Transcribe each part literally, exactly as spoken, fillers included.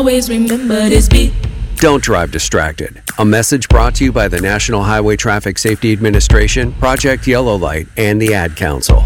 Always remember this beat. Don't drive distracted. A message brought to you by the National Highway Traffic Safety Administration, Project Yellow Light, and the Ad Council.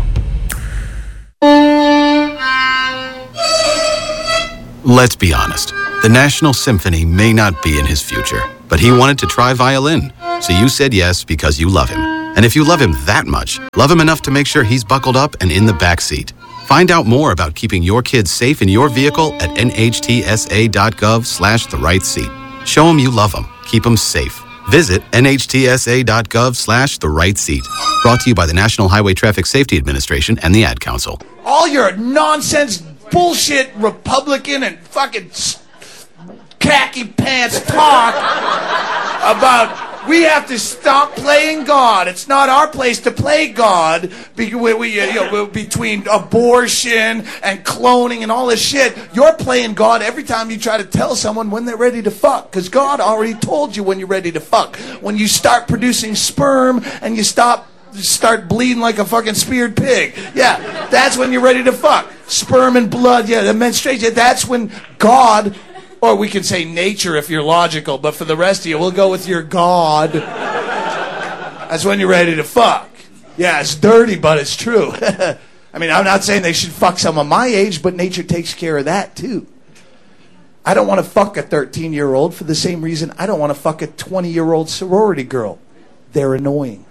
Let's be honest. The National Symphony may not be in his future, but he wanted to try violin. So you said yes because you love him. And if you love him that much, love him enough to make sure he's buckled up and in the back seat. Find out more about keeping your kids safe in your vehicle at nhtsa.gov slash the right seat. Show him you love him. Keep him safe. Visit nhtsa.gov slash the right seat. Brought to you by the National Highway Traffic Safety Administration and the Ad Council. All your nonsense, bullshit, Republican and fucking khaki pants talk about we have to stop playing God. It's not our place to play God be, we, we, you know, between abortion and cloning and all this shit. You're playing God every time you try to tell someone when they're ready to fuck, because God already told you when you're ready to fuck. When you start producing sperm and you stop start bleeding like a fucking speared pig. Yeah, that's when you're ready to fuck. Sperm and blood, yeah, the menstruation, that's when God... Or we can say nature if you're logical, but for the rest of you, we'll go with your God. That's when you're ready to fuck. Yeah, it's dirty, but it's true. I mean, I'm not saying they should fuck someone my age, but nature takes care of that, too. I don't want to fuck a thirteen-year-old for the same reason I don't want to fuck a twenty-year-old sorority girl. They're annoying.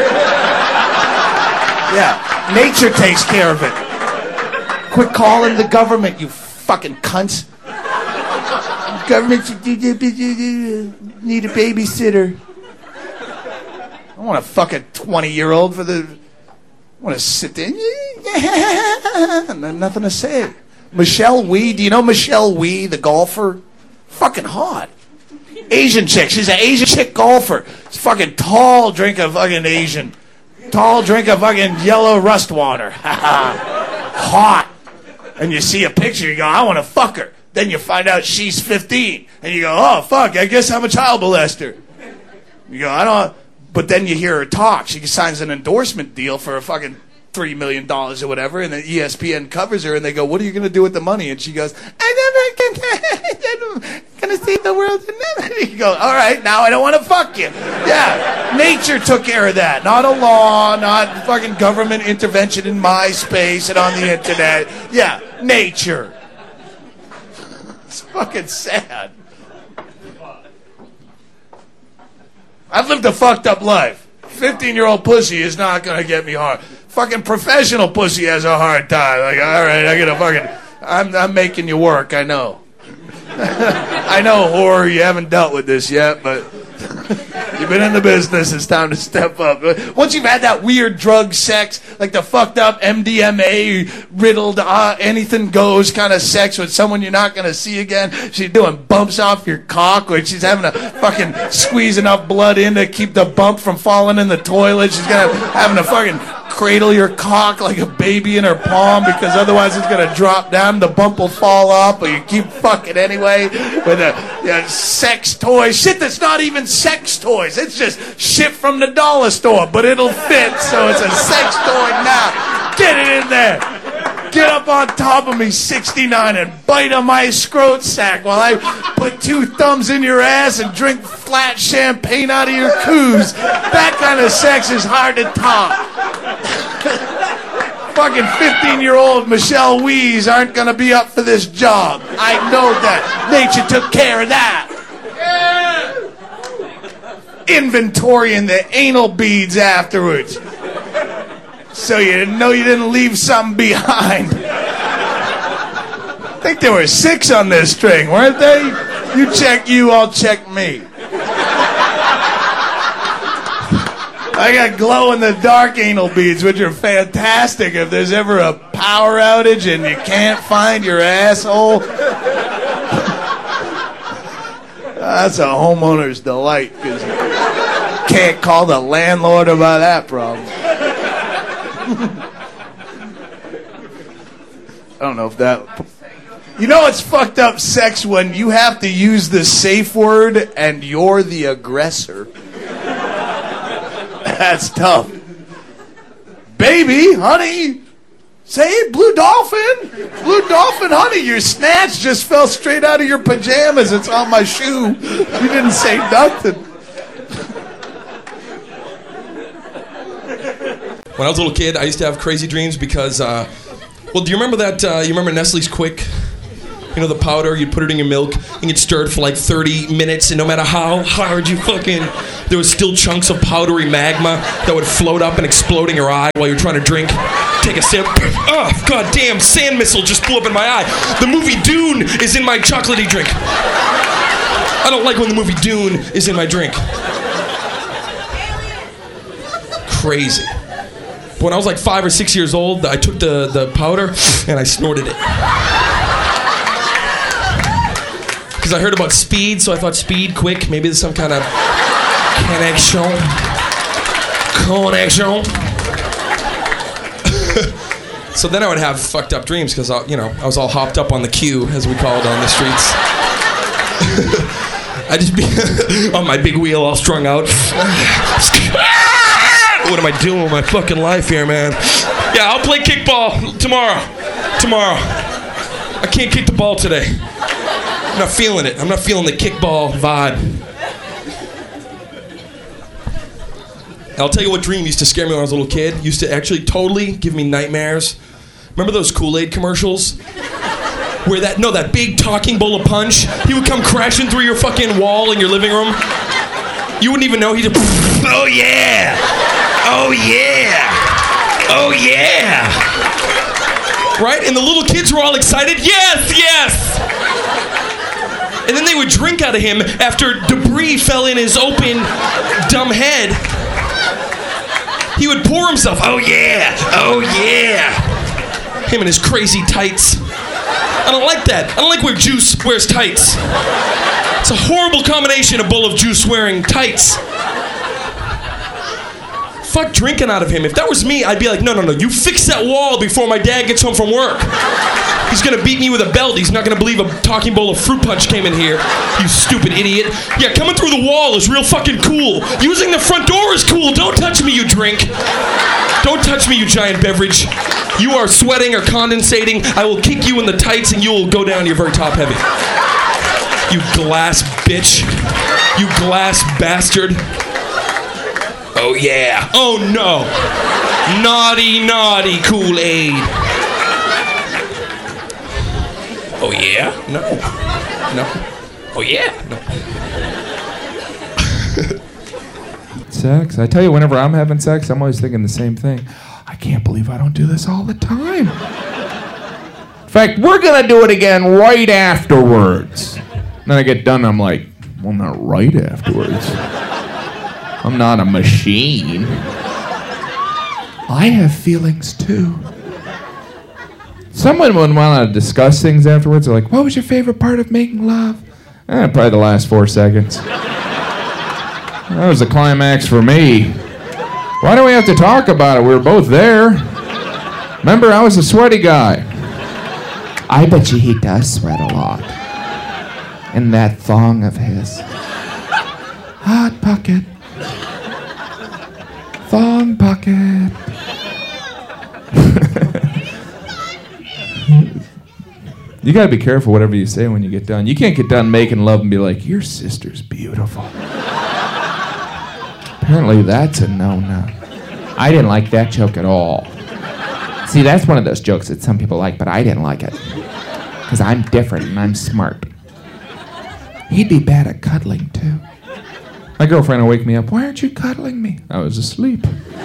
Yeah, nature takes care of it. Quit calling the government, you fucking cunts. Government need a babysitter. I don't want to fuck a twenty-year-old for the... I want to sit there. And nothing to say. Michelle Wee. Do you know Michelle Wee, the golfer? Fucking hot. Asian chick. She's an Asian chick golfer. She's fucking tall, drink of fucking Asian. Tall, drink of fucking yellow rust water. Hot. And you see a picture, you go, I want to fuck her. Then you find out she's fifteen. And you go, oh, fuck, I guess I'm a child molester. You go, I don't... But then you hear her talk. She signs an endorsement deal for a fucking three million dollars or whatever, and then E S P N covers her, and they go, what are you going to do with the money? And she goes, I never can... going to see the world. You go, all right, now I don't want to fuck you. Yeah, nature took care of that. Not a law, not fucking government intervention in MySpace and on the internet. Yeah, nature. It's fucking sad. I've lived a fucked up life. fifteen-year-old pussy is not going to get me hard. Fucking professional pussy has a hard time. Like, all right, I gotta fucking... I'm, I'm making you work, I know. I know, whore, you haven't dealt with this yet, but... You've been in the business, it's time to step up. Once you've had that weird drug sex, like the fucked up M D M A riddled, uh, anything goes kind of sex with someone you're not going to see again, she's doing bumps off your cock, or she's having to fucking squeeze enough blood in to keep the bump from falling in the toilet, she's gonna having to fucking cradle your cock like a baby in her palm, because otherwise it's going to drop down, the bump will fall off, but you keep fucking anyway with a, a sex toy, shit that's not even sex toys, it's just shit from the dollar store, but it'll fit, so it's a sex toy now. Get it in there. Get up on top of me, sixty-nine, and bite on my scrot sack while I put two thumbs in your ass and drink flat champagne out of your coos. That kind of sex is hard to top. Fucking fifteen-year-old Michelle Wees aren't going to be up for this job. I know that. Nature took care of that. Inventorying the anal beads afterwards. So you know you didn't leave something behind. I think there were six on this string, weren't they? You check you, I'll check me. I got glow-in-the-dark anal beads, which are fantastic if there's ever a power outage and you can't find your asshole. That's a homeowner's delight, because you can't call the landlord about that problem. I don't know if that... You know it's fucked up sex when you have to use the safe word and you're the aggressor. That's tough. Baby, honey, Say Blue Dolphin. Blue Dolphin, honey, your snatch just fell straight out of your pajamas. It's on my shoe. You didn't say nothing. When I was a little kid, I used to have crazy dreams because, uh, well, do you remember that, uh, you remember Nestle's Quick? You know, the powder, you'd put it in your milk, and you'd stir it for like thirty minutes, and no matter how hard you fucking, there was still chunks of powdery magma that would float up and explode in your eye while you're trying to drink. Take a sip. Oh, goddamn, sand missile just blew up in my eye. The movie Dune is in my chocolatey drink. I don't like when the movie Dune is in my drink. Crazy. But when I was like five or six years old, I took the, the powder and I snorted it. Because I heard about speed, so I thought speed, quick, maybe there's some kind of connection. Connection. So then I would have fucked up dreams because, you know, I was all hopped up on the queue, as we call it on the streets. I'd just be on my big wheel all strung out. What am I doing with my fucking life here, man? Yeah, I'll play kickball tomorrow. Tomorrow. I can't kick the ball today. I'm not feeling it. I'm not feeling the kickball vibe. And I'll tell you what dream used to scare me when I was a little kid. Used to actually totally give me nightmares. Remember those Kool-Aid commercials? Where that, no, that big talking bowl of punch, he would come crashing through your fucking wall in your living room. You wouldn't even know. He'd just, oh yeah, oh yeah, oh yeah. Right? And the little kids were all excited. Yes, yes. And then they would drink out of him after debris fell in his open, dumb head. He would pour himself. Oh yeah, oh yeah. Him and his crazy tights. I don't like that. I don't like where Juice wears tights. It's a horrible combination, a bowl of Juice wearing tights. Fuck drinking out of him. If that was me, I'd be like, no, no, no, you fix that wall before my dad gets home from work. He's gonna beat me with a belt. He's not gonna believe a talking bowl of fruit punch came in here. You stupid idiot. Yeah, coming through the wall is real fucking cool. Using the front door is cool. Don't touch me, you drink. Don't touch me, you giant beverage. You are sweating or condensating. I will kick you in the tights and you will go down your very top heavy. You glass bitch. You glass bastard. Oh yeah. Oh no. Naughty, naughty Kool-Aid. Oh yeah? No. No. Oh yeah? No. Sex. I tell you, whenever I'm having sex, I'm always thinking the same thing. I can't believe I don't do this all the time. In fact, we're gonna do it again right afterwards. Then I get done, I'm like, well, not right afterwards. I'm not a machine. I have feelings too. Someone would want to discuss things afterwards. They're like, what was your favorite part of making love? Eh, probably the last four seconds. That was the climax for me. Why do we have to talk about it? We were both there. Remember, I was a sweaty guy. I bet you he does sweat a lot. In that thong of his. Hot pocket. Thong pocket. You gotta be careful whatever you say when you get done. You can't get done making love and be like, your sister's beautiful. Apparently that's a no-no. I didn't like that joke at all. See, that's one of those jokes that some people like, but I didn't like it. Because I'm different and I'm smart. He'd be bad at cuddling, too. My girlfriend would wake me up, why aren't you cuddling me? I was asleep.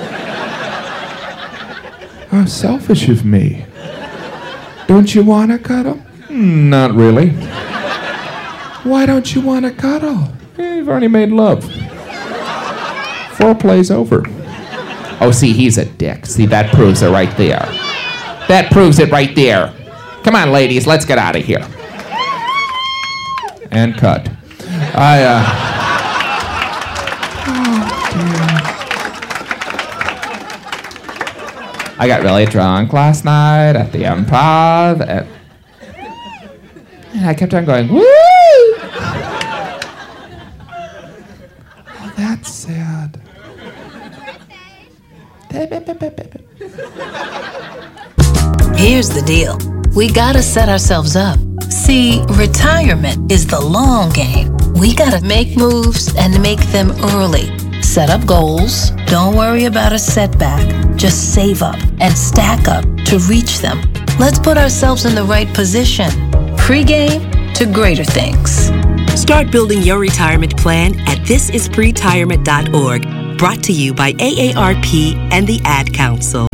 How selfish of me. Don't you want to cuddle? Mm, not really. Why don't you want to cuddle? Eh, you've already made love. Foreplay's over. Oh, see, he's a dick. See, that proves it right there. That proves it right there. Come on, ladies, let's get out of here. And cut. I, uh... oh, dear. I got really drunk last night at the Improv, and, and I kept on going, woo! Oh, that's sad. Here's the deal. We gotta set ourselves up. See, retirement is the long game. We gotta make moves and make them early. Set up goals. Don't worry about a setback. Just save up and stack up to reach them. Let's put ourselves in the right position. Pre-game to greater things. Start building your retirement plan at this is pretirement dot org. Brought to you by A A R P and the Ad Council.